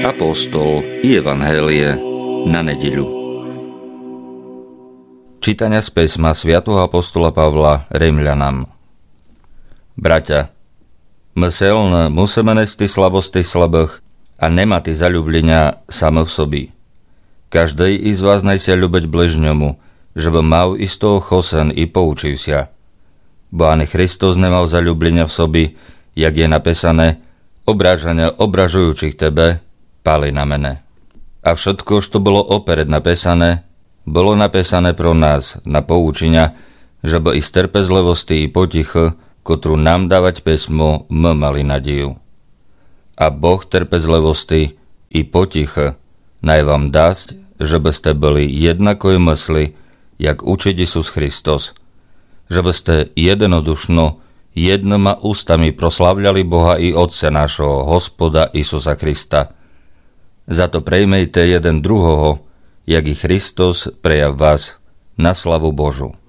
Apoštol i evanhélie na nedeľu. Čítania z písma svätého apoštola Pavla Rimľanom. Bratia, myselne musíme nesti slabosti slabých a nemati zaľúblenia samo v sobi. Každej iz vás najsia ľúbeť bližňomu, že by mal istého chosen i poučil sa. Bo ani Kristus nemal zaľúblenia v sobi, jak je napísané, obrážania obražujúcich tebe, páli na mene. A všetko, čo bolo opered napísané, bolo napísané pro nás na poučenia, že by i z trpezlivosti i potichu, ktorú nám dávať písmo, my mali nádej. A Boh trpezlivosti i potichu naj vám dásť, že by ste byli jednakoj mysli, jak učí Isus Kristus, že by ste jednodušno, jednoma ústami proslavľali Boha i Otca našho, Hospoda Isusa Krista. Za to prejmejte jeden druhoho, jak i Kristus prejav vás na slavu Božu.